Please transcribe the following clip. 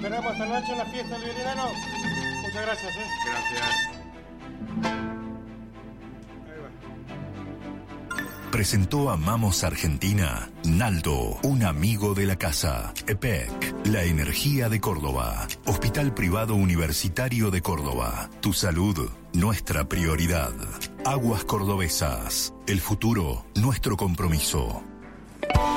esperamos esta noche en la fiesta del violinano. Muchas gracias, Gracias. Presentó Amamos Argentina, Naldo, un amigo de la casa. EPEC, la energía de Córdoba. Hospital Privado Universitario de Córdoba. Tu salud, nuestra prioridad. Aguas Cordobesas, el futuro, nuestro compromiso.